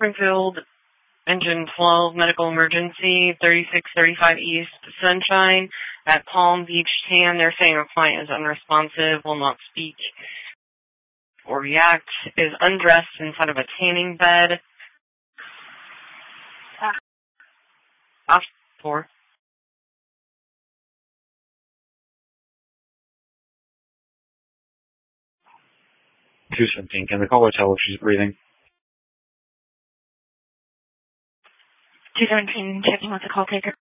Springfield, engine 12, medical emergency, 3635 East Sunshine at Palm Beach Tan. They're saying our client is unresponsive, will not speak or react, is undressed inside of a tanning bed. Off 4. Can the caller tell if she's breathing? 217, checking with the call taker.